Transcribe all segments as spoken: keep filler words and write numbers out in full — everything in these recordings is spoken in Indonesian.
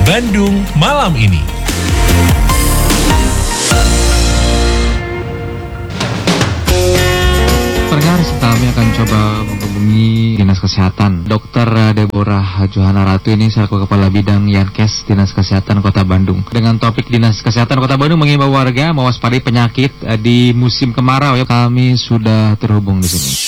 Bandung malam ini. Pendengar, kami akan coba menghubungi Dinas Kesehatan. Dokter Deborah Johana Ratu ini selaku Kepala Bidang Yankes Dinas Kesehatan Kota Bandung. Dengan topik Dinas Kesehatan Kota Bandung mengimbau warga mewaspadai penyakit di musim kemarau. Ya, kami sudah terhubung di sini.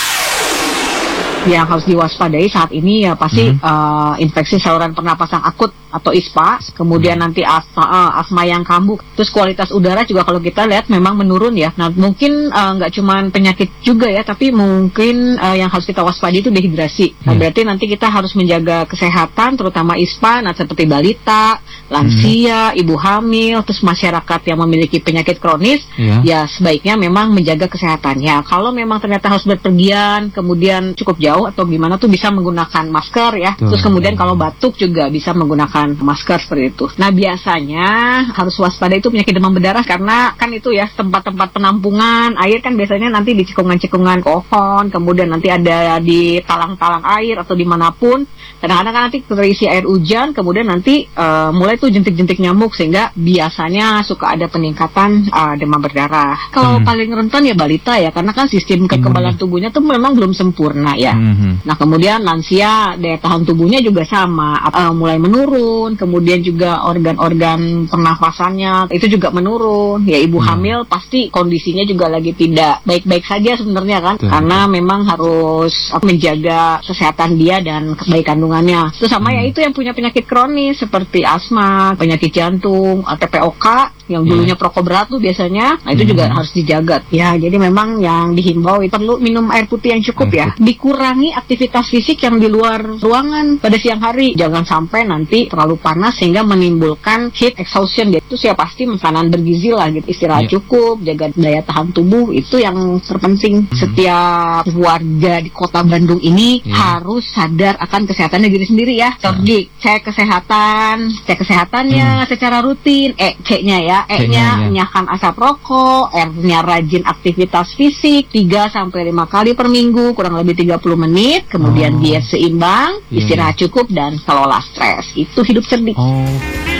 Yang harus diwaspadai saat ini ya pasti hmm. uh, infeksi saluran pernapasan akut atau I S P A, kemudian hmm. nanti asma, uh, asma yang kambuh. Terus kualitas udara juga kalau kita lihat memang menurun ya. Nah mungkin nggak uh, cuma penyakit juga ya, tapi mungkin uh, yang harus kita waspadai itu dehidrasi. Hmm. Nah berarti nanti kita harus menjaga kesehatan terutama I S P A, nah seperti balita, lansia, hmm. ibu hamil, terus masyarakat yang memiliki penyakit kronis, yeah. ya sebaiknya memang menjaga kesehatannya. Kalau memang ternyata harus berpergian, kemudian cukup jauh atau gimana tuh bisa menggunakan masker ya. Tuh. Terus kemudian kalau batuk juga bisa menggunakan masker seperti itu. Nah biasanya harus waspada itu penyakit demam berdarah karena kan itu ya tempat-tempat penampungan air kan biasanya nanti di cekungan-cekungan pohon, kemudian nanti ada di talang-talang air atau dimanapun. Kadang-kadang kan nanti terisi air hujan, kemudian nanti uh, mulai tuh jentik-jentik nyamuk sehingga biasanya suka ada peningkatan uh, demam berdarah. Kalau hmm. paling rentan ya balita ya karena kan sistem kekebalan tubuhnya tuh memang belum sempurna ya. Hmm. Nah kemudian lansia daya tahan tubuhnya juga sama, uh, mulai menurun, kemudian juga organ-organ pernafasannya itu juga menurun. Ya ibu hmm. hamil pasti kondisinya juga lagi tidak baik-baik saja sebenarnya kan, hmm. karena memang harus menjaga kesehatan dia dan kebaikan kandungannya. Terus sama hmm. ya itu yang punya penyakit kronis seperti asma, penyakit jantung, atau P O K yang dulunya yeah. perokok berat tuh biasanya, nah itu hmm. juga harus dijaga. Ya, jadi memang yang dihimbau itu perlu minum air putih yang cukup air ya. Putih. Dikurangi aktivitas fisik yang di luar ruangan pada siang hari. Jangan sampai nanti terlalu panas sehingga menimbulkan heat exhaustion. Itu ya pasti makanan bergizi lah gitu. Istirahat yeah. cukup, jaga daya tahan tubuh itu yang terpenting. Hmm. Setiap warga di Kota Bandung ini yeah. harus sadar akan kesehatannya diri sendiri ya. Cerdik, cek kesehatan, cek kesehatannya hmm. secara rutin. E, C-nya ya. E-nya nyahkan asap rokok, R-nya rajin aktivitas fisik tiga sampai lima kali per minggu, kurang lebih tiga puluh menit, kemudian oh. diet seimbang, istirahat yeah. cukup dan kelola stres. Itu hidup cerdik. Oh.